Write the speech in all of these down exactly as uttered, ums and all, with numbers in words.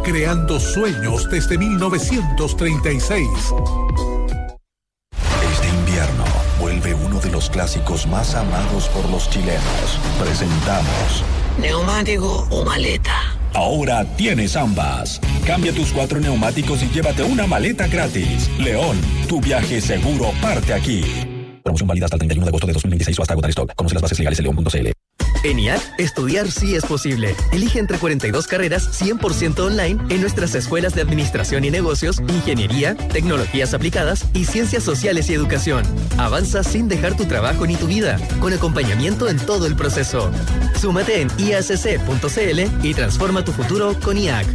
creando sueños desde mil novecientos treinta y seis. Este invierno vuelve uno de los clásicos más amados por los chilenos. Presentamos ¿neumático o maleta? Ahora tienes ambas. Cambia tus cuatro neumáticos y llévate una maleta gratis. León, tu viaje seguro parte aquí. Promoción válida hasta el treinta y uno de agosto de dos mil veintiséis o hasta agotar stock. Conoce las bases legales en león punto c l. En I A C, estudiar sí es posible. Elige entre cuarenta y dos carreras cien por ciento online en nuestras escuelas de Administración y Negocios, Ingeniería, Tecnologías Aplicadas y Ciencias Sociales y Educación. Avanza sin dejar tu trabajo ni tu vida, con acompañamiento en todo el proceso. Súmate en i a c c punto c l y transforma tu futuro con I A C.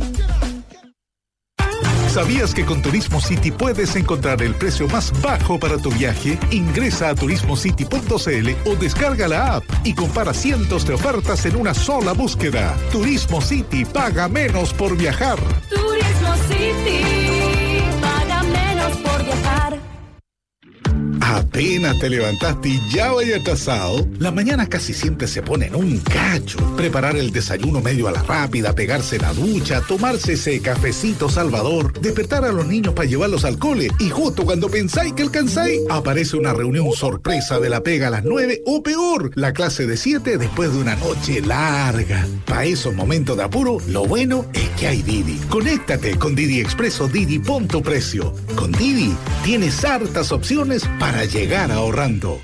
¿Sabías que con Turismo City puedes encontrar el precio más bajo para tu viaje? Ingresa a turismo city punto c l o descarga la app y compara cientos de ofertas en una sola búsqueda. Turismo City, paga menos por viajar. Turismo City, paga menos por viajar. Apenas te levantaste y ya vaya atrasado. La mañana casi siempre se pone en un cacho. Preparar el desayuno medio a la rápida, pegarse la ducha, tomarse ese cafecito salvador, despertar a los niños para llevarlos al cole y justo cuando pensáis que alcanzáis, aparece una reunión sorpresa de la pega a las nueve o peor, la clase de siete después de una noche larga. Para esos momentos de apuro, lo bueno es que hay Didi. Conéctate con Didi Expreso Didi Punto Precio. Con Didi tienes hartas opciones para llegar ahorrando.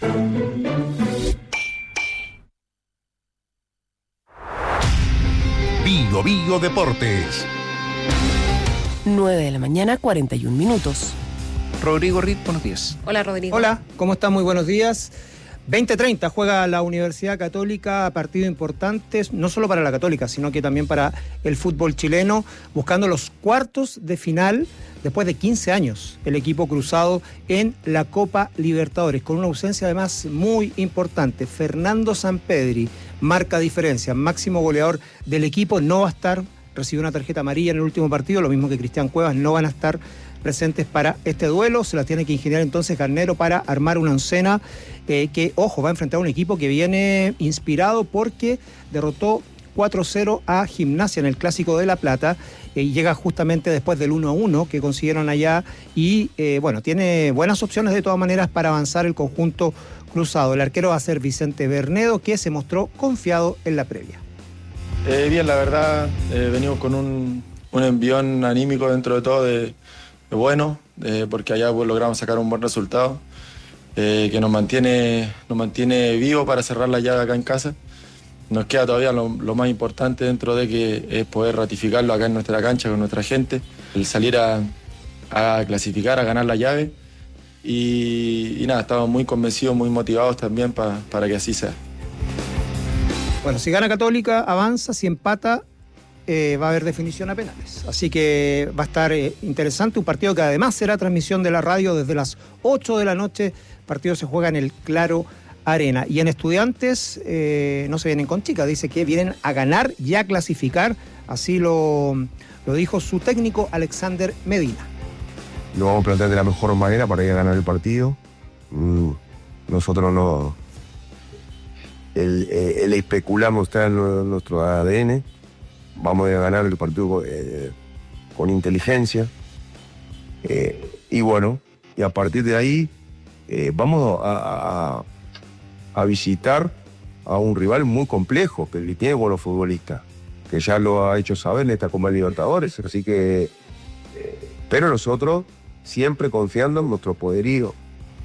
Bio Bio Deportes. nueve de la mañana, cuarenta y un minutos. Rodrigo Ritt, buenos días. Hola, Rodrigo. Hola, ¿cómo están? Muy buenos días. veinte treinta juega la Universidad Católica, partido importante, no solo para la Católica, sino que también para el fútbol chileno, buscando los cuartos de final después de quince años, el equipo cruzado en la Copa Libertadores, con una ausencia además muy importante. Fernando Sampedri marca diferencia, máximo goleador del equipo, no va a estar, recibió una tarjeta amarilla en el último partido, lo mismo que Cristian Cuevas, no van a estar presentes para este duelo. Se la tiene que ingeniar entonces Garnero para armar una oncena eh, que, ojo, va a enfrentar a un equipo que viene inspirado porque derrotó cuatro cero a Gimnasia en el Clásico de La Plata y eh, llega justamente después del uno a uno que consiguieron allá y eh, bueno, tiene buenas opciones de todas maneras para avanzar el conjunto cruzado. El arquero va a ser Vicente Bernedo, que se mostró confiado en la previa. Eh, bien, la verdad, eh, venimos con un, un envión anímico dentro de todo de bueno, eh, porque allá pues, logramos sacar un buen resultado eh, que nos mantiene, nos mantiene vivos para cerrar la llave acá en casa. Nos queda todavía lo, lo más importante dentro de que es poder ratificarlo acá en nuestra cancha con nuestra gente, el salir a, a clasificar, a ganar la llave y, y nada, estamos muy convencidos, muy motivados también pa, para que así sea. Bueno, si gana Católica avanza, si empata Eh, va a haber definición a penales. Así que va a estar eh, interesante, un partido que además será transmisión de la radio desde las ocho de la noche. El partido se juega en el Claro Arena. Y en Estudiantes eh, no se vienen con chicas, dice que vienen a ganar y a clasificar. Así lo, lo dijo su técnico Alexander Medina. Lo vamos a plantear de la mejor manera para ir a ganar el partido. Mm, nosotros no... El, el especulamos está en nuestro A D N. Vamos a ganar el partido eh, con inteligencia. Eh, y bueno, y a partir de ahí eh, vamos a, a, a visitar a un rival muy complejo, que tiene buenos futbolistas, que ya lo ha hecho saber en esta Copa Libertadores. Así que, eh, pero nosotros siempre confiando en nuestro poderío.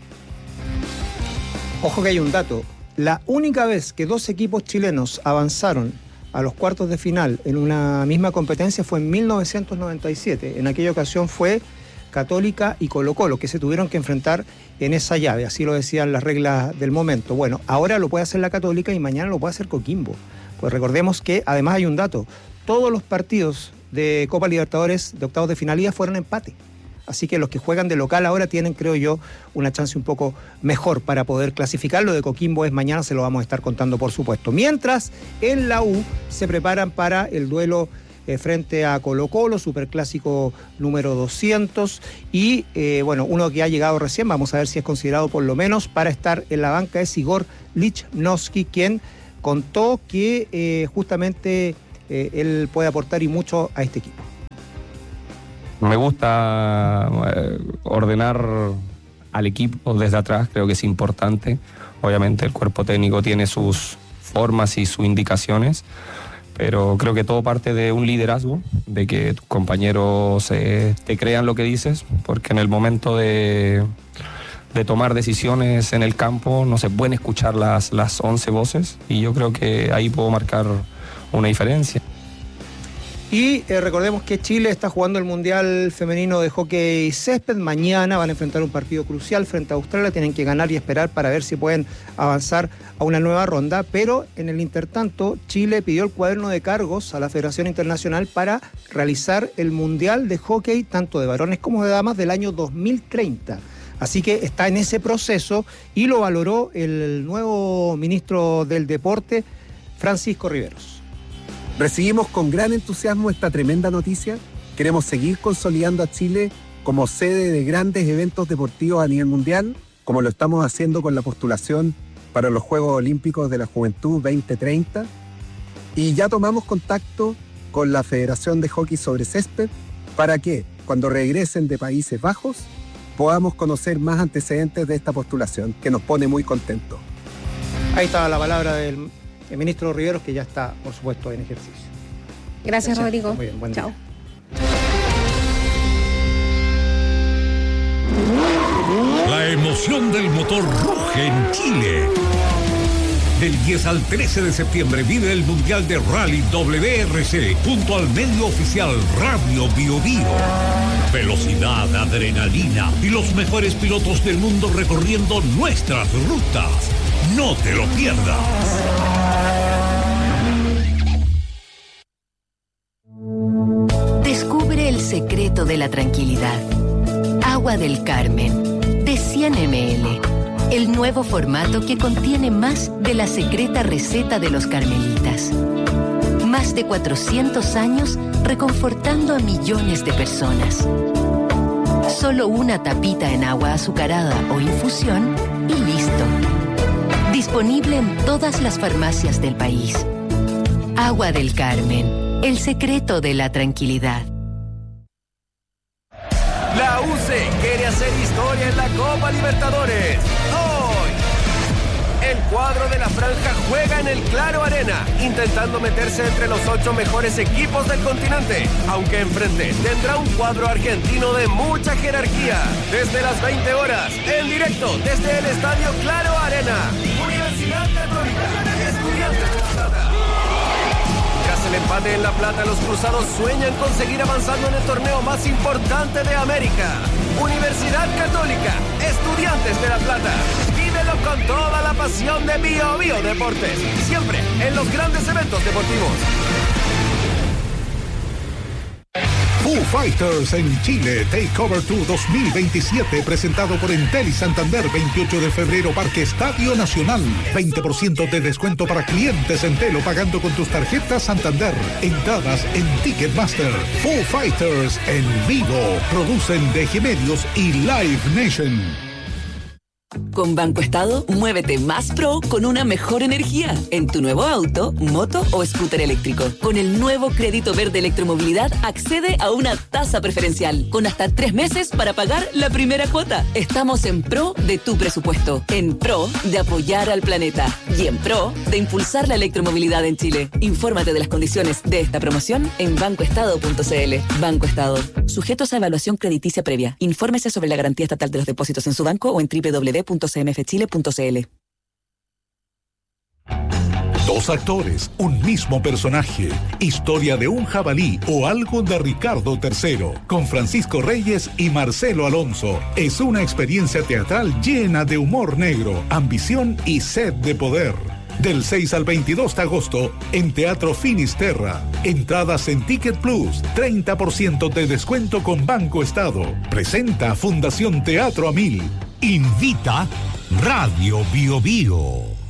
Ojo que hay un dato. La única vez que dos equipos chilenos avanzaron a los cuartos de final en una misma competencia fue en mil novecientos noventa y siete. En aquella ocasión fue Católica y Colo-Colo, que se tuvieron que enfrentar en esa llave, así lo decían las reglas del momento. Bueno, ahora lo puede hacer la Católica y mañana lo puede hacer Coquimbo. Pues recordemos que además hay un dato, todos los partidos de Copa Libertadores de octavos de finalidad fueron empate. Así que los que juegan de local ahora tienen, creo yo, una chance un poco mejor para poder clasificar. Lo de Coquimbo es mañana, se lo vamos a estar contando, por supuesto. Mientras, en la U se preparan para el duelo eh, frente a Colo-Colo, superclásico número doscientos. Y, eh, bueno, uno que ha llegado recién, vamos a ver si es considerado por lo menos para estar en la banca, es Igor Lichnowsky, quien contó que eh, justamente eh, él puede aportar y mucho a este equipo. Me gusta eh, ordenar al equipo desde atrás, creo que es importante. Obviamente el cuerpo técnico tiene sus formas y sus indicaciones, pero creo que todo parte de un liderazgo, de que tus compañeros eh, te crean lo que dices, porque en el momento de, de tomar decisiones en el campo no se pueden escuchar las, las once voces, y yo creo que ahí puedo marcar una diferencia. Y eh, recordemos que Chile está jugando el Mundial Femenino de Hockey Césped. Mañana van a enfrentar un partido crucial frente a Australia. Tienen que ganar y esperar para ver si pueden avanzar a una nueva ronda. Pero en el intertanto, Chile pidió el cuaderno de cargos a la Federación Internacional para realizar el Mundial de Hockey, tanto de varones como de damas, del año dos mil treinta. Así que está en ese proceso y lo valoró el nuevo ministro del Deporte, Francisco Riveros. Recibimos con gran entusiasmo esta tremenda noticia. Queremos seguir consolidando a Chile como sede de grandes eventos deportivos a nivel mundial, como lo estamos haciendo con la postulación para los Juegos Olímpicos de la Juventud veinte treinta. Y ya tomamos contacto con la Federación de Hockey sobre Césped para que, cuando regresen de Países Bajos, podamos conocer más antecedentes de esta postulación, que nos pone muy contentos. Ahí estaba la palabra del el ministro Riveros, que ya está, por supuesto, en ejercicio. Gracias, Gracias. Rodrigo. Muy bien, buen Chao. día. La emoción del motor ruge en Chile. Del diez al trece de septiembre vive el Mundial de Rally W R C junto al medio oficial Radio Bio Bio. Velocidad, adrenalina y los mejores pilotos del mundo recorriendo nuestras rutas. No te lo pierdas. Descubre el secreto de la tranquilidad. Agua del Carmen, de cien mililitros. El nuevo formato que contiene más de la secreta receta de los carmelitas. Más de cuatrocientos años reconfortando a millones de personas. Solo una tapita en agua azucarada o infusión y listo. Disponible en todas las farmacias del país. Agua del Carmen, el secreto de la tranquilidad. La U C quiere hacer historia en la Copa Libertadores. Hoy, el cuadro de la franja juega en el Claro Arena, intentando meterse entre los ocho mejores equipos del continente, aunque enfrente tendrá un cuadro argentino de mucha jerarquía. Desde las veinte horas, en directo desde el Estadio Claro Arena. Universidad Católica, Estudiantes de La Plata. Tras el empate en La Plata, los cruzados sueñan con seguir avanzando en el torneo más importante de América. Universidad Católica, Estudiantes de La Plata. Vívelo con toda la pasión de Bio Bio Deportes, siempre en los grandes eventos deportivos. Foo Fighters en Chile, Takeover Tour dos mil veintisiete, presentado por Entel y Santander, veintiocho de febrero, Parque Estadio Nacional. veinte por ciento de descuento para clientes Entel o pagando con tus tarjetas Santander. Entradas en Ticketmaster. Foo Fighters en vivo. Producen D G Medios y Live Nation. Con Banco Estado, muévete más pro con una mejor energía en tu nuevo auto, moto o scooter eléctrico. Con el nuevo crédito verde electromovilidad, accede a una tasa preferencial con hasta tres meses para pagar la primera cuota. Estamos en pro de tu presupuesto, en pro de apoyar al planeta y en pro de impulsar la electromovilidad en Chile. Infórmate de las condiciones de esta promoción en banco estado punto c l. Banco Estado. Sujetos a evaluación crediticia previa. Infórmese sobre la garantía estatal de los depósitos en su banco o en doble u doble u doble u punto c m f chile punto c l. Dos actores, un mismo personaje. Historia de un jabalí o algo de Ricardo tercero. Con Francisco Reyes y Marcelo Alonso. Es una experiencia teatral llena de humor negro, ambición y sed de poder. Del seis al veintidós de agosto en Teatro Finisterra. Entradas en Ticket Plus. treinta por ciento de descuento con Banco Estado. Presenta Fundación Teatro a Mil. Invita Radio Bio Bio.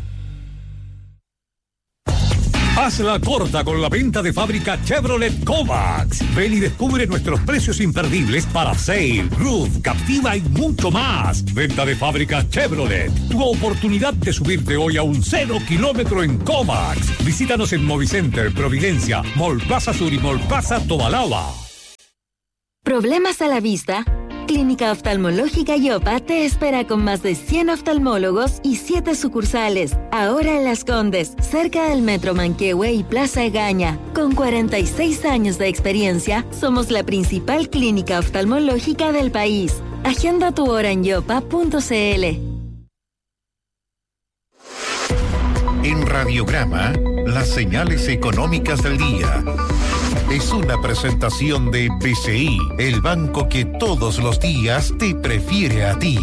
Haz la corta con la venta de fábrica Chevrolet Kovacs. Ven y descubre nuestros precios imperdibles para Sail, Roof, Captiva y mucho más. Venta de fábrica Chevrolet. Tu oportunidad de subirte hoy a un cero kilómetro en Kovacs. Visítanos en Movicenter, Providencia, Mall Plaza Sur y Mall Plaza Tobalaba. ¿Problemas a la vista? Clínica Oftalmológica Yopa te espera con más de cien oftalmólogos y siete sucursales. Ahora en Las Condes, cerca del Metro Manquehue y Plaza Egaña. Con cuarenta y seis años de experiencia, somos la principal clínica oftalmológica del país. Agenda tu hora en yopa punto cl. En Radiograma, las señales económicas del día. Es una presentación de B C I, el banco que todos los días te prefiere a ti.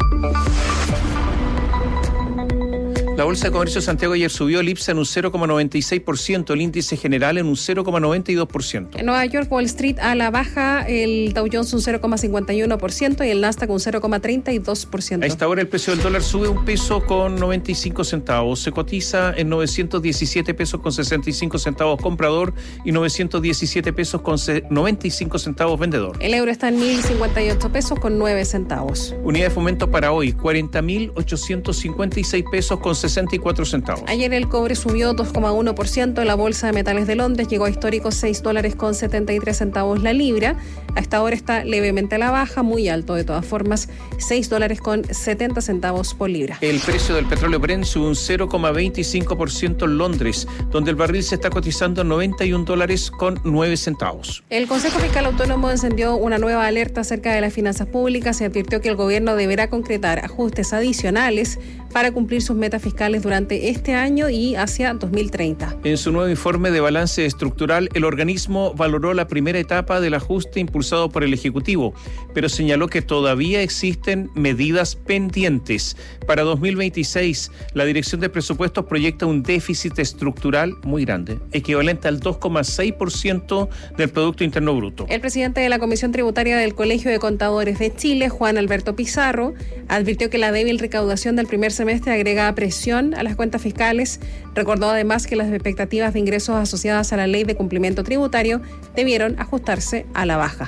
La Bolsa de Comercio de Santiago ayer subió, el I P S A en un cero coma noventa y seis por ciento, el índice general en un cero coma noventa y dos por ciento. En Nueva York, Wall Street a la baja, el Dow Jones un cero coma cincuenta y uno por ciento y el Nasdaq un cero coma treinta y dos por ciento. A esta hora el precio del dólar sube un peso con noventa y cinco centavos, se cotiza en novecientos diecisiete pesos con sesenta y cinco centavos comprador y novecientos diecisiete pesos con noventa y cinco centavos vendedor. El euro está en mil cincuenta y ocho pesos con nueve centavos. Unidad de fomento para hoy, cuarenta mil ochocientos cincuenta y seis pesos con sesenta y cuatro centavos. Ayer el cobre subió dos coma uno por ciento, la Bolsa de Metales de Londres llegó a históricos seis dólares con setenta y tres centavos la libra. A esta hora está levemente a la baja, muy alto de todas formas, seis dólares con setenta centavos por libra. El precio del petróleo Brent sube un cero coma veinticinco por ciento en Londres, donde el barril se está cotizando en noventa y un dólares con nueve centavos. El Consejo Fiscal Autónomo encendió una nueva alerta acerca de las finanzas públicas y advirtió que el gobierno deberá concretar ajustes adicionales para cumplir sus metas fiscales durante este año y hacia dos mil treinta. En su nuevo informe de balance estructural, el organismo valoró la primera etapa del ajuste impulsado por el Ejecutivo, pero señaló que todavía existen medidas pendientes. Para dos mil veintiséis, la Dirección de Presupuestos proyecta un déficit estructural muy grande, equivalente al dos coma seis por ciento del Producto Interno Bruto. El presidente de la Comisión Tributaria del Colegio de Contadores de Chile, Juan Alberto Pizarro, advirtió que la débil recaudación del primer semestre agrega presión a las cuentas fiscales. Recordó además que las expectativas de ingresos asociadas a la ley de cumplimiento tributario debieron ajustarse a la baja.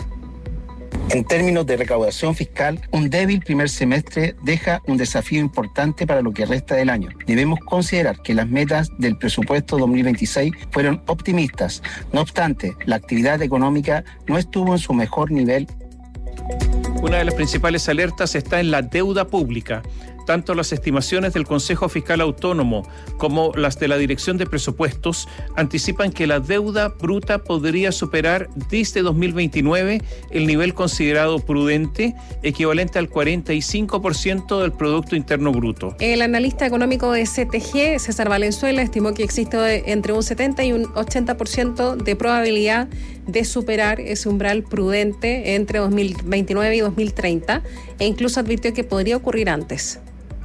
En términos de recaudación fiscal, un débil primer semestre deja un desafío importante para lo que resta del año. Debemos considerar que las metas del presupuesto dos mil veintiséis fueron optimistas. No obstante, la actividad económica no estuvo en su mejor nivel. Una de las principales alertas está en la deuda pública. Tanto las estimaciones del Consejo Fiscal Autónomo como las de la Dirección de Presupuestos anticipan que la deuda bruta podría superar desde dos mil veintinueve el nivel considerado prudente, equivalente al cuarenta y cinco por ciento del Producto Interno Bruto. El analista económico de C T G, César Valenzuela, estimó que existe entre un setenta y un ochenta por ciento de probabilidad de superar ese umbral prudente entre dos mil veintinueve y dos mil treinta e incluso advirtió que podría ocurrir antes.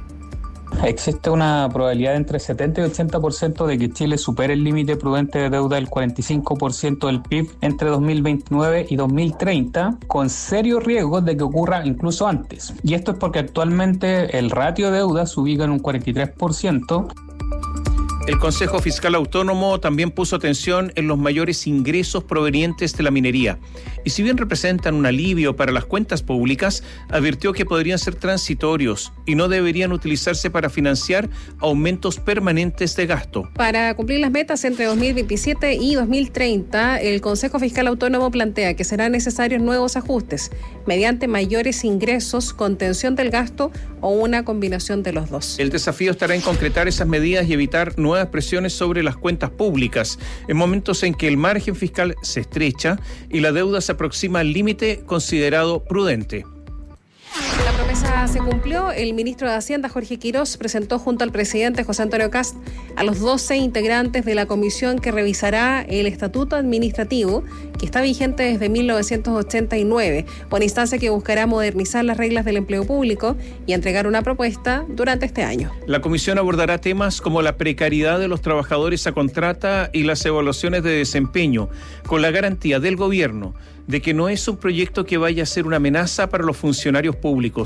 Existe una probabilidad de entre setenta y ochenta por ciento de que Chile supere el límite prudente de deuda del cuarenta y cinco por ciento del P I B entre dos mil veintinueve y dos mil treinta, con serios riesgos de que ocurra incluso antes. Y esto es porque actualmente el ratio de deuda se ubica en un cuarenta y tres por ciento. El Consejo Fiscal Autónomo también puso atención en los mayores ingresos provenientes de la minería. Y si bien representan un alivio para las cuentas públicas, advirtió que podrían ser transitorios y no deberían utilizarse para financiar aumentos permanentes de gasto. Para cumplir las metas entre dos mil veintisiete y dos mil treinta, el Consejo Fiscal Autónomo plantea que serán necesarios nuevos ajustes mediante mayores ingresos, contención del gasto o una combinación de los dos. El desafío estará en concretar esas medidas y evitar nuevas presiones sobre las cuentas públicas en momentos en que el margen fiscal se estrecha y la deuda se aproxima al límite considerado prudente. La promesa se cumplió. El ministro de Hacienda, Jorge Quirós, presentó junto al presidente José Antonio Kast a los doce integrantes de la comisión que revisará el estatuto administrativo, que está vigente desde mil novecientos ochenta y nueve, una instancia que buscará modernizar las reglas del empleo público y entregar una propuesta durante este año. La comisión abordará temas como la precariedad de los trabajadores a contrata y las evaluaciones de desempeño, con la garantía del gobierno de que no es un proyecto que vaya a ser una amenaza para los funcionarios públicos.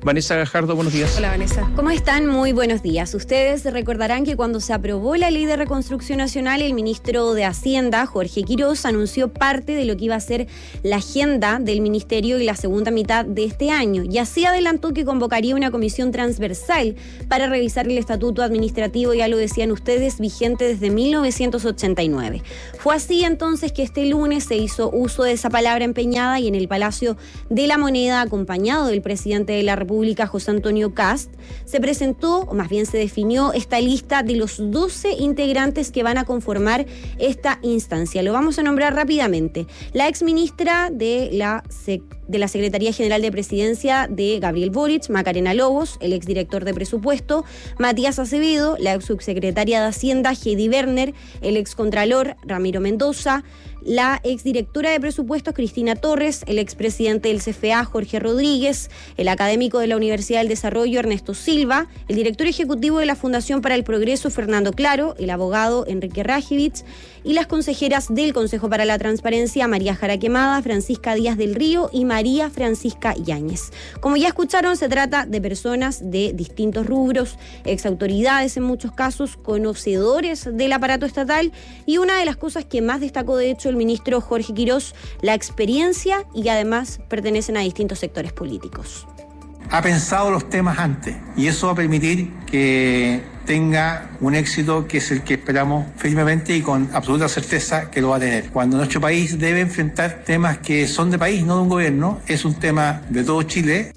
Vanessa Gajardo, buenos días. Hola, Vanessa. ¿Cómo están? Muy buenos días. Ustedes recordarán que cuando se aprobó la Ley de Reconstrucción Nacional, el ministro de Hacienda, Jorge Quirós, anunció parte de lo que iba a ser la agenda del ministerio en la segunda mitad de este año. Y así adelantó que convocaría una comisión transversal para revisar el estatuto administrativo, ya lo decían ustedes, vigente desde mil novecientos ochenta y nueve. Fue así entonces que este lunes se hizo uso de esa palabra empeñada y en el Palacio de la Moneda, acompañado del presidente de la República, José Antonio Kast, se presentó, o más bien se definió, esta lista de los doce integrantes que van a conformar esta instancia. Lo vamos a nombrar rápidamente. La exministra de la Secretaría de la Secretaría General de Presidencia de Gabriel Boric, Macarena Lobos, el exdirector de Presupuesto, Matías Acevedo, la ex subsecretaria de Hacienda, Heidi Werner, el excontralor Ramiro Mendoza, la exdirectora de Presupuestos, Cristina Torres, el expresidente del C F A, Jorge Rodríguez, el académico de la Universidad del Desarrollo, Ernesto Silva, el director ejecutivo de la Fundación para el Progreso, Fernando Claro, el abogado Enrique Rajevich, y las consejeras del Consejo para la Transparencia, María Jara Quemada, Francisca Díaz del Río y María Francisca Yáñez. Como ya escucharon, se trata de personas de distintos rubros, exautoridades en muchos casos, conocedores del aparato estatal, y una de las cosas que más destacó de hecho el ministro Jorge Quirós, la experiencia, y además pertenecen a distintos sectores políticos. Ha pensado los temas antes y eso va a permitir que tenga un éxito que es el que esperamos firmemente y con absoluta certeza que lo va a tener. Cuando nuestro país debe enfrentar temas que son de país, no de un gobierno, es un tema de todo Chile.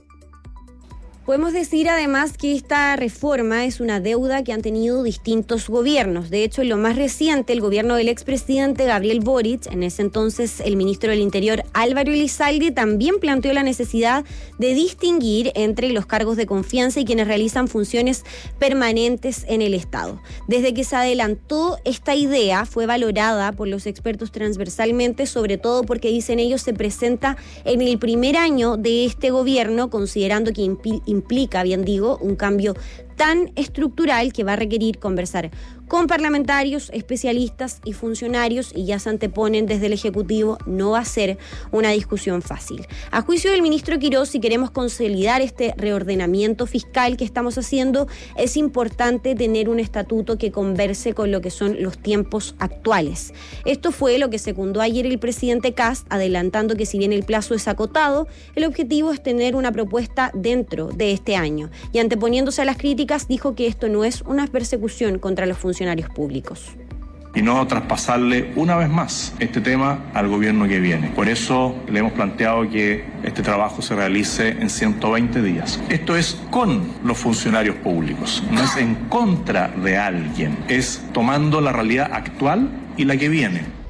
Podemos decir además que esta reforma es una deuda que han tenido distintos gobiernos. De hecho, en lo más reciente, el gobierno del expresidente Gabriel Boric, en ese entonces el ministro del Interior Álvaro Elizalde, también planteó la necesidad de distinguir entre los cargos de confianza y quienes realizan funciones permanentes en el Estado. Desde que se adelantó esta idea, fue valorada por los expertos transversalmente, sobre todo porque, dicen ellos, se presenta en el primer año de este gobierno, considerando que implica implica, bien digo, un cambio tan estructural que va a requerir conversar con parlamentarios, especialistas y funcionarios, y ya se anteponen desde el Ejecutivo, no va a ser una discusión fácil. A juicio del ministro Quirós, si queremos consolidar este reordenamiento fiscal que estamos haciendo, es importante tener un estatuto que converse con lo que son los tiempos actuales. Esto fue lo que secundó ayer el presidente Kast, adelantando que si bien el plazo es acotado, el objetivo es tener una propuesta dentro de este año. Y anteponiéndose a las críticas, dijo que esto no es una persecución contra los funcionarios públicos. Y no traspasarle una vez más este tema al gobierno que viene. Por eso le hemos planteado que este trabajo se realice en ciento veinte días. Esto es con los funcionarios públicos, no es en contra de alguien, es tomando la realidad actual y la que viene.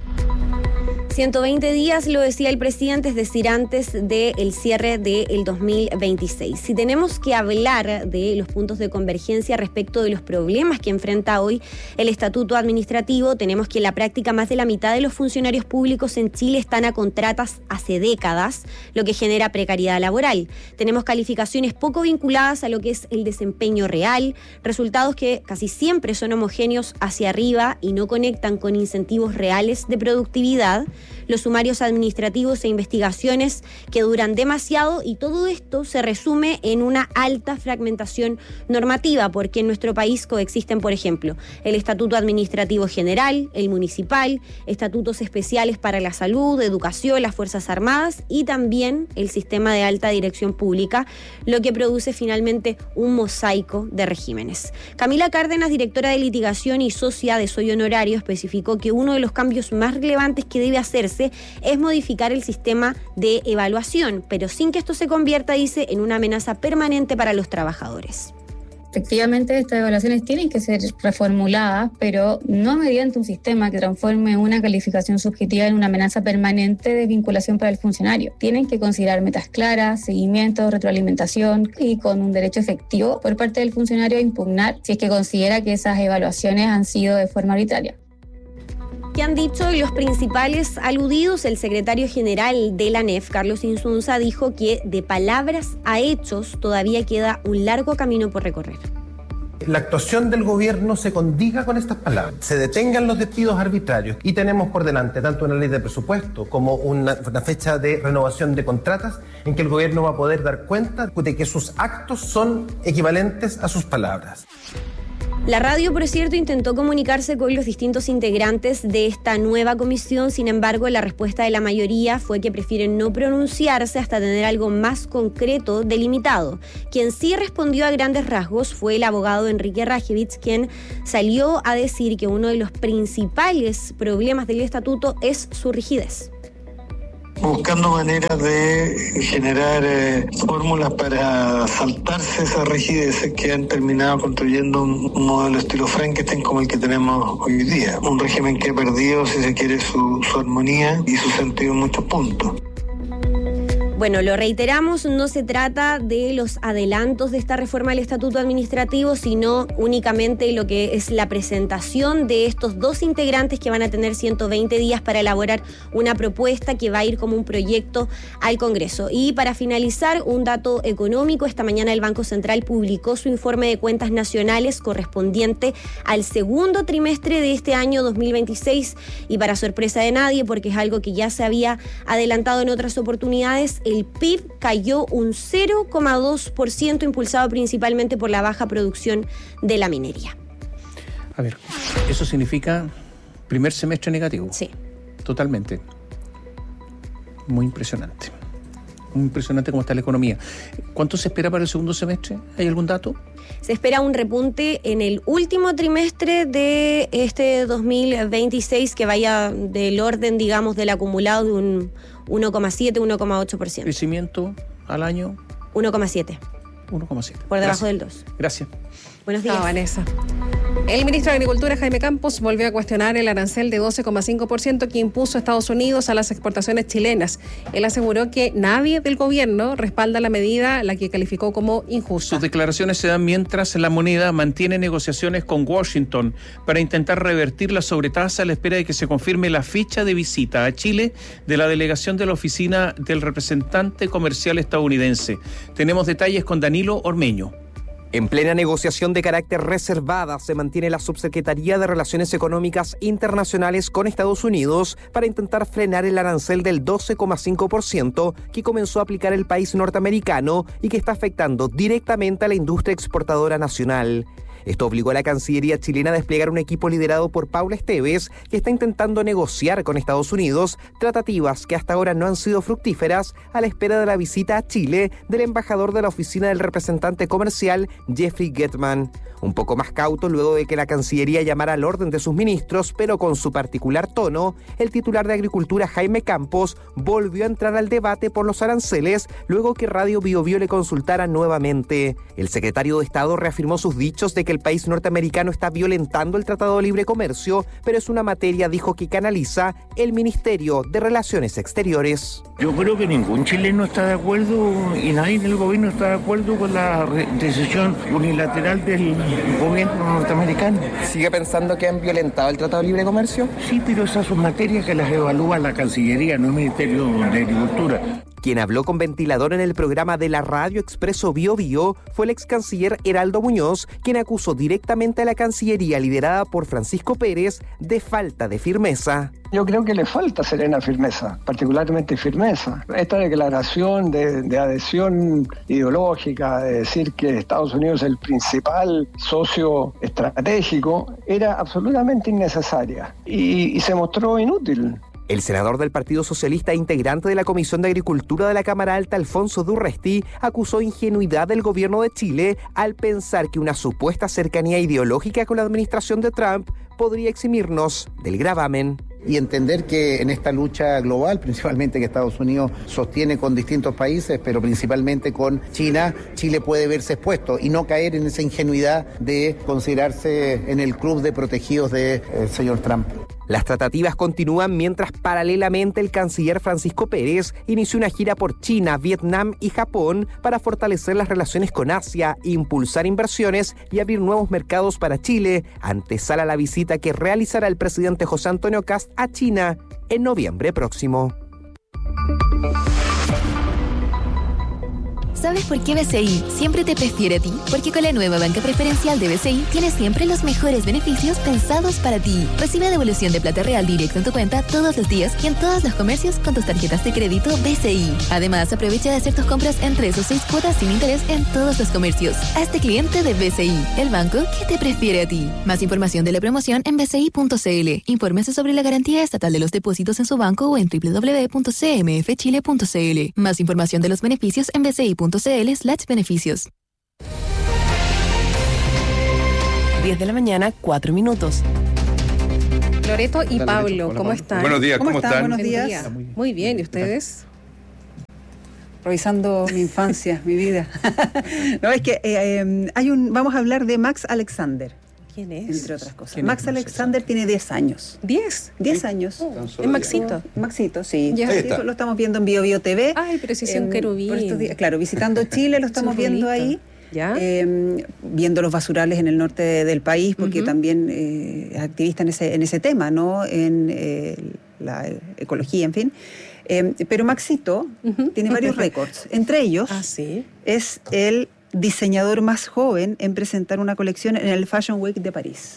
ciento veinte días, lo decía el presidente, es decir, antes del cierre del dos mil veintiséis. Si tenemos que hablar de los puntos de convergencia respecto de los problemas que enfrenta hoy el estatuto administrativo, tenemos que en la práctica más de la mitad de los funcionarios públicos en Chile están a contratas hace décadas, lo que genera precariedad laboral. Tenemos calificaciones poco vinculadas a lo que es el desempeño real, resultados que casi siempre son homogéneos hacia arriba y no conectan con incentivos reales de productividad. Los sumarios administrativos e investigaciones que duran demasiado, y todo esto se resume en una alta fragmentación normativa, porque en nuestro país coexisten, por ejemplo, el Estatuto Administrativo General, el Municipal, estatutos especiales para la salud, educación, las Fuerzas Armadas y también el Sistema de Alta Dirección Pública, lo que produce finalmente un mosaico de regímenes. Camila Cárdenas, directora de litigación y socia de Soy Honorario, especificó que uno de los cambios más relevantes que debe hacerse es modificar el sistema de evaluación, pero sin que esto se convierta, dice, en una amenaza permanente para los trabajadores. Efectivamente, estas evaluaciones tienen que ser reformuladas, pero no mediante un sistema que transforme una calificación subjetiva en una amenaza permanente de vinculación para el funcionario. Tienen que considerar metas claras, seguimiento, retroalimentación y con un derecho efectivo por parte del funcionario a impugnar si es que considera que esas evaluaciones han sido de forma arbitraria. ¿Qué han dicho los principales aludidos? El secretario general de la A N E F, Carlos Insunza, dijo que de palabras a hechos todavía queda un largo camino por recorrer. la actuación del gobierno se condiga con estas palabras, se detengan los despidos arbitrarios y tenemos por delante tanto una ley de presupuesto como una, una fecha de renovación de contratas en que el gobierno va a poder dar cuenta de que sus actos son equivalentes a sus palabras. La radio, por cierto, intentó comunicarse con los distintos integrantes de esta nueva comisión. Sin embargo, la respuesta de la mayoría fue que prefieren no pronunciarse hasta tener algo más concreto delimitado. Quien sí respondió a grandes rasgos fue el abogado Enrique Rajevich, quien salió a decir que uno de los principales problemas del estatuto es su rigidez. Buscando maneras de generar eh, fórmulas para saltarse esas rigideces que han terminado construyendo un, un modelo estilo Frankenstein como el que tenemos hoy día. Un régimen que ha perdido, si se quiere, su, su armonía y su sentido en muchos puntos. Bueno, lo reiteramos, no se trata de los adelantos de esta reforma del Estatuto Administrativo, sino únicamente lo que es la presentación de estos dos integrantes que van a tener ciento veinte días para elaborar una propuesta que va a ir como un proyecto al Congreso. Y para finalizar, un dato económico. Esta mañana el Banco Central publicó su informe de cuentas nacionales correspondiente al segundo trimestre de este año dos mil veintiséis y para sorpresa de nadie, porque es algo que ya se había adelantado en otras oportunidades, el P I B cayó un cero coma dos por ciento, impulsado principalmente por la baja producción de la minería. A ver, ¿eso significa primer semestre negativo? Sí. Totalmente. Muy impresionante. Muy impresionante cómo está la economía. ¿Cuánto se espera para el segundo semestre? ¿Hay algún dato? Se espera un repunte en el último trimestre de este dos mil veintiséis que vaya del orden, digamos, del acumulado de un uno coma siete, uno coma ocho por ciento. ¿Crecimiento al año? uno coma siete. uno coma siete. Por debajo Gracias. del dos. Gracias. Buenos días. Ah, Vanessa. El ministro de Agricultura, Jaime Campos, volvió a cuestionar el arancel de doce coma cinco por ciento que impuso Estados Unidos a las exportaciones chilenas. Él aseguró que nadie del gobierno respalda la medida, la que calificó como injusta. Sus declaraciones se dan mientras la moneda mantiene negociaciones con Washington para intentar revertir la sobretasa a la espera de que se confirme la fecha de visita a Chile de la delegación de la oficina del representante comercial estadounidense. Tenemos detalles con Danilo Ormeño. En plena negociación de carácter reservada se mantiene la Subsecretaría de Relaciones Económicas Internacionales con Estados Unidos para intentar frenar el arancel del doce coma cinco por ciento que comenzó a aplicar el país norteamericano y que está afectando directamente a la industria exportadora nacional. Esto obligó a la Cancillería chilena a desplegar un equipo liderado por Paula Esteves, que está intentando negociar con Estados Unidos tratativas que hasta ahora no han sido fructíferas a la espera de la visita a Chile del embajador de la oficina del representante comercial, Jeffrey Getman. Un poco más cauto luego de que la Cancillería llamara al orden de sus ministros, pero con su particular tono, el titular de Agricultura, Jaime Campos, volvió a entrar al debate por los aranceles luego que Radio Bio Bio le consultara nuevamente. El secretario de Estado reafirmó sus dichos de que el país norteamericano está violentando el Tratado de Libre Comercio, pero es una materia, dijo, que canaliza el Ministerio de Relaciones Exteriores. Yo creo que ningún chileno está de acuerdo y nadie en el gobierno está de acuerdo con la decisión unilateral del gobierno norteamericano. ¿Sigue pensando que han violentado el Tratado de Libre Comercio? Sí, pero esas son materias que las evalúa la Cancillería, no el Ministerio de Agricultura. Quien habló con ventilador en el programa de la Radio Expreso Bio Bio fue el ex canciller Heraldo Muñoz, quien acusó directamente a la Cancillería liderada por Francisco Pérez de falta de firmeza. Yo creo que le falta serena firmeza, particularmente firmeza. Esta declaración de, de adhesión ideológica, de decir que Estados Unidos es el principal socio estratégico, era absolutamente innecesaria y, y se mostró inútil. El senador del Partido Socialista e integrante de la Comisión de Agricultura de la Cámara Alta, Alfonso Durresti, acusó ingenuidad del gobierno de Chile al pensar que una supuesta cercanía ideológica con la administración de Trump podría eximirnos del gravamen. Y entender que en esta lucha global, principalmente que Estados Unidos sostiene con distintos países, pero principalmente con China, Chile puede verse expuesto y no caer en esa ingenuidad de considerarse en el club de protegidos del señor Trump. Las tratativas continúan mientras paralelamente el canciller Francisco Pérez inició una gira por China, Vietnam y Japón para fortalecer las relaciones con Asia, impulsar inversiones y abrir nuevos mercados para Chile, antesala la visita que realizará el presidente José Antonio Kast a China en noviembre próximo. ¿Sabes por qué B C I siempre te prefiere a ti? Porque con la nueva banca preferencial de B C I tienes siempre los mejores beneficios pensados para ti. Recibe devolución de plata real directo en tu cuenta todos los días y en todos los comercios con tus tarjetas de crédito B C I. Además, aprovecha de hacer tus compras en tres o seis cuotas sin interés en todos los comercios. Hazte cliente de B C I, el banco que te prefiere a ti. Más información de la promoción en b c i punto c l. Infórmese sobre la garantía estatal de los depósitos en su banco o en doble u doble u doble u punto c m f chile punto c l. Más información de los beneficios en b c i punto c l slash beneficios. diez de la mañana, cuatro minutos. Loreto y Pablo, Hola, ¿cómo están? Buenos días, ¿cómo, ¿cómo están? Buenos días. Muy bien, ¿y ustedes? Revisando mi infancia, mi vida. No, es que eh, eh, hay un, vamos a hablar de Max Alexander. ¿Quién es? Entre otras cosas. Max Alexander tiene diez años. ¿diez? diez años. Oh, ¿es Maxito? Maxito, sí. Ya. Sí, lo estamos viendo en Bio Bio T V. Ay, pero sí es un eh, querubín. Por estos días, claro, visitando Chile lo estamos viendo ahí. ¿Ya? Eh, viendo los basurales en el norte de, del país, porque uh-huh. también eh, es activista en ese, en ese tema, ¿no? En eh, la ecología, en fin. Eh, pero Maxito uh-huh. tiene varios récords. Entre ellos ah, ¿sí? es el diseñador más joven en presentar una colección en el Fashion Week de París.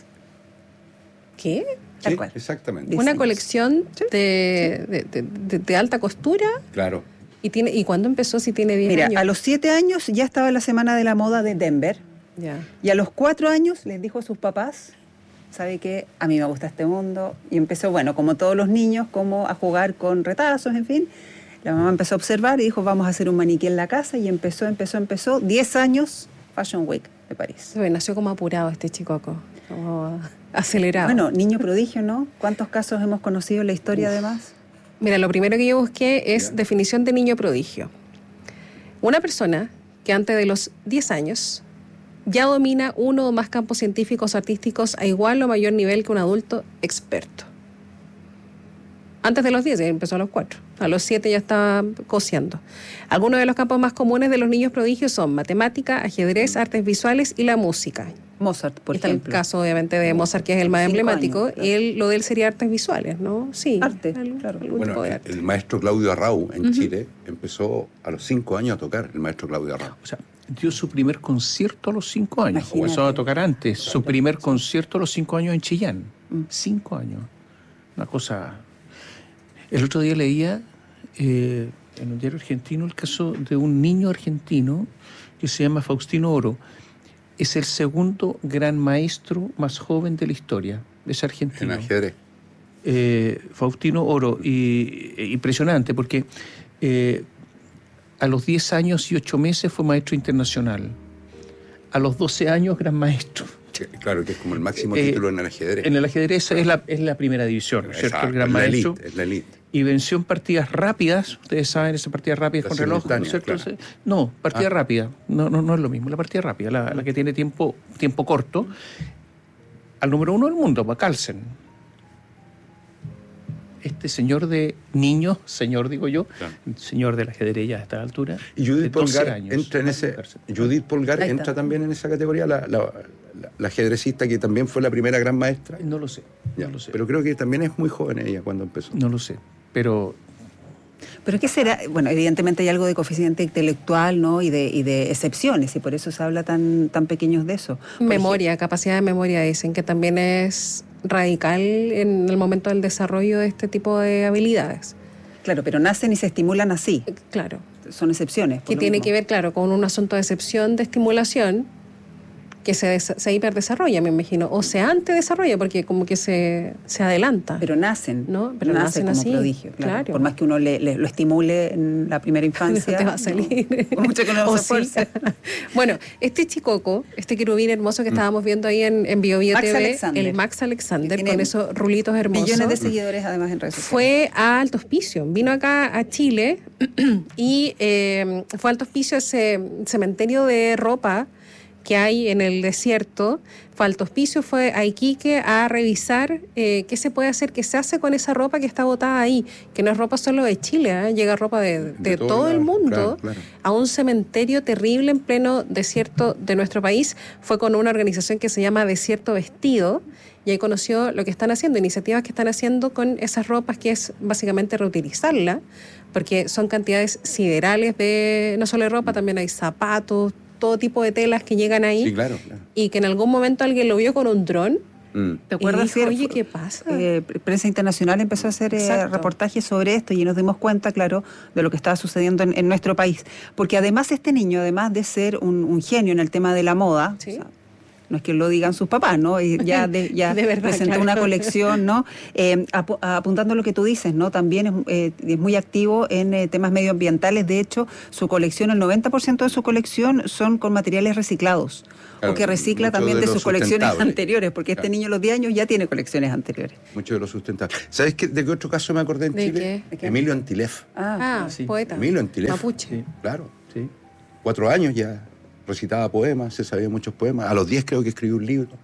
¿Qué? Tal sí, cual. Exactamente. Una colección ¿Sí? de, de, de, de, de alta costura. Claro. ¿Y, tiene, ¿Y cuándo empezó si tiene diez Mira, años? a los siete años ya estaba en la Semana de la Moda de Denver. Ya. Y a los cuatro años les dijo a sus papás, ¿sabe qué? A mí me gusta este mundo. Y empezó, bueno, como todos los niños, como a jugar con retazos, en fin. La mamá empezó a observar y dijo, vamos a hacer un maniquí en la casa. Y empezó, empezó, empezó. diez años, Fashion Week de París. Bueno, nació como apurado este chicoco, como acelerado. Bueno, niño prodigio, ¿no? ¿Cuántos casos hemos conocido en la historia Uf. además? Mira, lo primero que yo busqué es yeah. definición de niño prodigio. Una persona que antes de los diez años ya domina uno o más campos científicos o artísticos a igual o mayor nivel que un adulto experto. Antes de los diez, empezó a los cuatro. A los siete ya estaba cosiendo. Algunos de los campos más comunes de los niños prodigios son matemática, ajedrez, artes visuales y la música. Mozart, por Está ejemplo. el caso, obviamente, de Mozart, que es el más Cinco emblemático. Años, claro. Él, lo de él sería artes visuales, ¿no? Sí. Arte, algún, claro. Algún bueno, tipo de el, arte. el maestro Claudio Arrau en uh-huh. Chile empezó a los cinco años a tocar, el maestro Claudio Arrau. O sea, dio su primer concierto a los cinco años. Imagínate. O eso a tocar antes. Su primer concierto a los cinco años en Chillán. Mm. Cinco años. Una cosa... El otro día leía eh, en un diario argentino el caso de un niño argentino que se llama Faustino Oro. Es el segundo gran maestro más joven de la historia. Es argentino. En ajedrez. Eh, Faustino Oro. Y, eh, impresionante porque eh, a los diez años y ocho meses fue maestro internacional. A los doce años gran maestro. Claro, que es como el máximo eh, título en el ajedrez. En el ajedrez es la, es la primera división, ¿no es cierto? Exacto, El gran es la maestro. elite, es la elite. Y venció en partidas rápidas, ustedes saben, esas partidas rápidas la con reloj, ¿no es cierto? Claro. No, partida ah. rápida, no, no, no es lo mismo, la partida rápida, la, la que tiene tiempo, tiempo corto, al número uno del mundo, a Carlsen. Este señor de niños, señor digo yo, claro. señor del ajedrez ya a esta altura. Y Judith Polgar entra en ese. Judith Polgar entra también en esa categoría, la, la, la, la ajedrecista que también fue la primera gran maestra. No lo sé, ya, no lo sé. Pero creo que también es muy joven ella cuando empezó. No lo sé, pero. ¿Pero qué será? Bueno, evidentemente hay algo de coeficiente intelectual, ¿no? Y de, y de excepciones, y por eso se habla tan, tan pequeños de eso. Por memoria, ejemplo, capacidad de memoria, dicen que también es radical en el momento del desarrollo de este tipo de habilidades. Claro, pero nacen y se estimulan así. Claro. Son excepciones. Que tiene mismo. que ver, claro, con un asunto de excepción de estimulación que se, se hiperdesarrolla, me imagino, o se antedesarrolla, porque como que se, se adelanta. Pero nacen, ¿no? Pero nacen, nacen como así, prodigio, claro. claro. Por más que uno le, le, lo estimule en la primera infancia. No te va a salir. No, mucho que no o se esfuerza. Sí. Bueno, este chicoco, este querubín hermoso que mm. estábamos viendo ahí en, en Bio Bio T V, Alexander. el Max Alexander, con esos rulitos hermosos. Millones de seguidores además en redes sociales. Fue a Alto Hospicio, vino acá a Chile y eh, fue a Alto Hospicio, ese cementerio de ropa que hay en el desierto. Fue a Alto Hospicio, fue a Iquique a revisar eh, qué se puede hacer, qué se hace con esa ropa que está botada ahí, que no es ropa solo de Chile, ¿eh? Llega ropa de, de, de todo, todo el mundo, claro, claro. a un cementerio terrible en pleno desierto de nuestro país. Fue con una organización que se llama Desierto Vestido, y ahí conoció lo que están haciendo, iniciativas que están haciendo con esas ropas, que es básicamente reutilizarla, porque son cantidades siderales de no solo de ropa, también hay zapatos, todo tipo de telas que llegan ahí. Sí, claro, claro. Y que en algún momento alguien lo vio con un dron. Mm. ¿Te acuerdas? Y dijo, oye, ¿qué pasa? Eh, prensa internacional empezó a hacer eh, reportajes sobre esto y nos dimos cuenta, claro, de lo que estaba sucediendo en, en nuestro país. Porque además este niño, además de ser un, un genio en el tema de la moda, ¿sí? O sea, no es que lo digan sus papás, ¿no? Y ya de, ya de verdad, presentó claro. una colección, ¿no? Eh, ap- apuntando a lo que tú dices, ¿no? También es, eh, es muy activo en eh, temas medioambientales. De hecho, su colección, el noventa por ciento de su colección son con materiales reciclados. Claro, o que recicla también de, de sus colecciones anteriores, porque claro. este niño a los diez años ya tiene colecciones anteriores. Mucho de lo sustentable. ¿Sabes qué, de qué otro caso me acordé en ¿De Chile? Qué? ¿De Emilio Antilef. Ah, ah sí. poeta. Emilio Antilef. Mapuche. Sí, claro, sí. Cuatro años ya. Recitaba poemas, se sabía muchos poemas. A los diez creo que escribió un libro.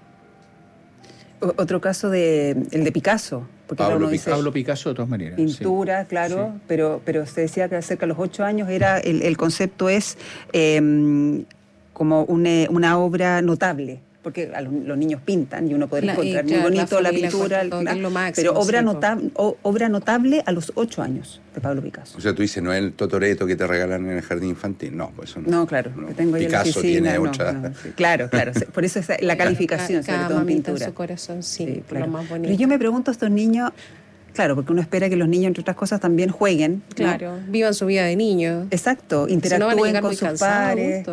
O, otro caso de el de Picasso. Porque Pablo, dice, Picasso. Pablo Picasso de todas maneras. Pintura, sí. claro, sí. pero pero se decía que cerca de los ocho años era el, el concepto es eh, como una, una obra notable. Porque a los, los niños pintan y uno podría la, encontrar y, muy claro, bonito la, la pintura, todo, la, lo máximo, pero obra, sí, notable, o, obra notable a los ocho años de Pablo Picasso. O sea, tú dices, no es el Totoreto que te regalan en el jardín infantil. No, pues eso no. No, claro, no. que tengo yo Picasso la oficina, tiene no, otra. No, sí. Claro, claro. Por eso es la calificación, cada, sobre todo en pintura. En su corazón, sí, sí claro. lo más bonito. Pero yo me pregunto a estos niños. Claro, porque uno espera que los niños, entre otras cosas, también jueguen. Claro, ¿no? Vivan su vida de niños. Exacto, interactúen con sus pares.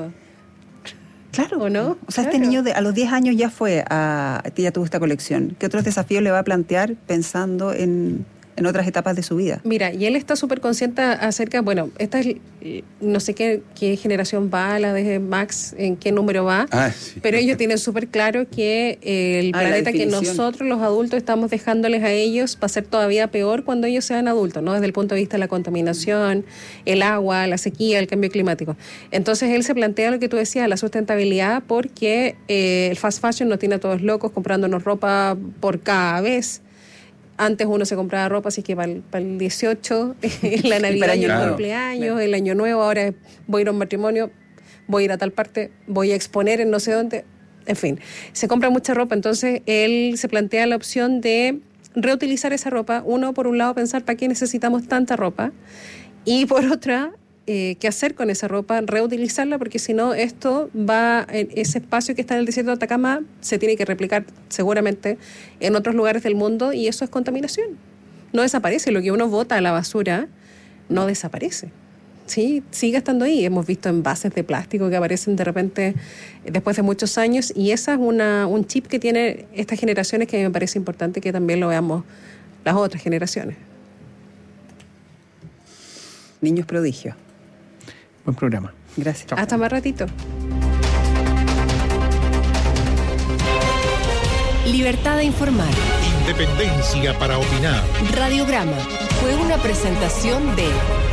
Claro, ¿o no? O sea, claro. Este niño de, a los diez años ya fue a, ya tuvo esta colección. ¿Qué otros desafíos le va a plantear pensando en, en otras etapas de su vida? Mira, y él está súper consciente acerca, bueno, esta es, no sé qué, qué generación va, la de Max, en qué número va, ah, sí. pero ellos tienen súper claro que el ah, planeta que nosotros los adultos estamos dejándoles a ellos va a ser todavía peor cuando ellos sean adultos, ¿no? Desde el punto de vista de la contaminación, el agua, la sequía, el cambio climático. Entonces él se plantea lo que tú decías, la sustentabilidad, porque eh, el fast fashion nos tiene a todos locos comprándonos ropa por cada vez. Antes uno se compraba ropa, así que para el, para el dieciocho, la Navidad, el claro. cumpleaños, claro. el Año Nuevo, ahora voy a ir a un matrimonio, voy a ir a tal parte, voy a exponer en no sé dónde, en fin. Se compra mucha ropa, entonces él se plantea la opción de reutilizar esa ropa. Uno, por un lado, pensar para qué necesitamos tanta ropa, y por otra, eh, qué hacer con esa ropa, reutilizarla, porque si no, esto va, en ese espacio que está en el desierto de Atacama, se tiene que replicar seguramente en otros lugares del mundo, y eso es contaminación. No desaparece, lo que uno bota a la basura no desaparece. Sí, sigue estando ahí. Hemos visto envases de plástico que aparecen de repente después de muchos años, y esa es una, un chip que tienen estas generaciones que me parece importante que también lo veamos las otras generaciones. Niños prodigio. Buen programa. Gracias. Chao. Hasta más ratito. Libertad de informar. Independencia para opinar. Radiograma fue una presentación de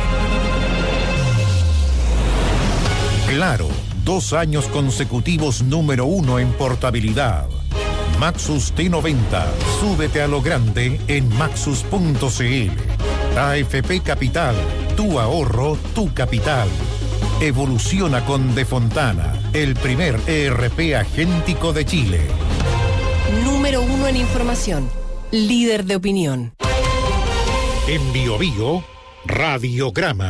Claro, dos años consecutivos número uno en portabilidad. Maxus T noventa. Súbete a lo grande en maxus punto c l. A F P Capital. Tu ahorro, tu capital. Evoluciona con De Fontana, el primer E R P agéntico de Chile. Número uno en información. Líder de opinión. En Bio Bio, Radiograma.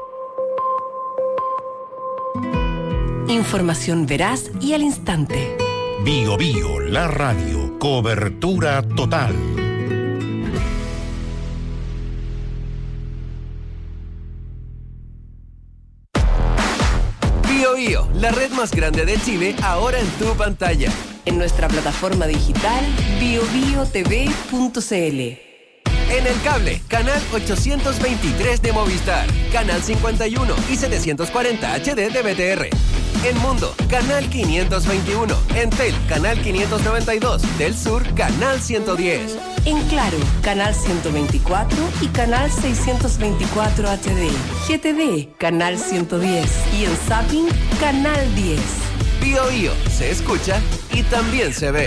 Información veraz y al instante. Bio Bio, la radio. Cobertura total. Bio Bio, la red más grande de Chile, ahora en tu pantalla. En nuestra plataforma digital bio bio t v punto c l. En el cable, canal ochocientos veintitrés de Movistar, canal cincuenta y uno y setecientos cuarenta H D de B T R. En Mundo, canal quinientos veintiuno. En Tel, canal quinientos noventa y dos. Del Sur, canal ciento diez. En Claro, canal ciento veinticuatro y canal seiscientos veinticuatro H D. G T V, canal ciento diez. Y en Zapping, canal diez. Bio Bio se escucha y también se ve.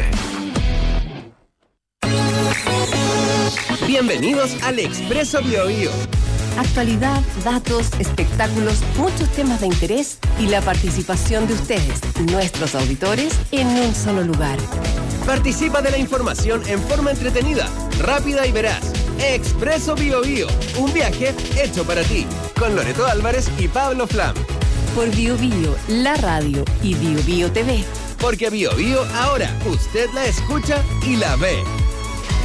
Bienvenidos al Expreso Bio Bio. Actualidad, datos, espectáculos, muchos temas de interés y la participación de ustedes, nuestros auditores, en un solo lugar. Participa de la información en forma entretenida, rápida y veraz. Expreso Bio Bio, un viaje hecho para ti, con Loreto Álvarez y Pablo Flam. Por Bio Bio, la radio y Bio Bio T V. Porque Bio Bio ahora usted la escucha y la ve.